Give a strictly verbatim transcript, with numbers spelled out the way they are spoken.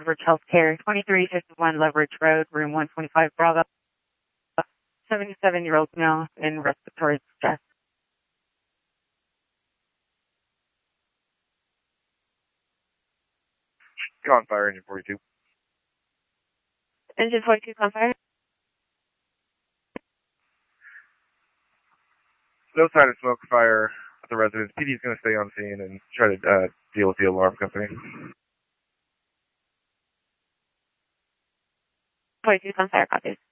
Leverage Healthcare, twenty-three fifty-one Leverage Road, room one twenty-five, Bravo. seventy-seven-year-old male in respiratory distress. On fire, engine forty-two. Engine forty-two on fire. No sign of smoke fire at the residence. P D is going to stay on scene and try to uh, deal with the alarm company. forty-two on fire, copies.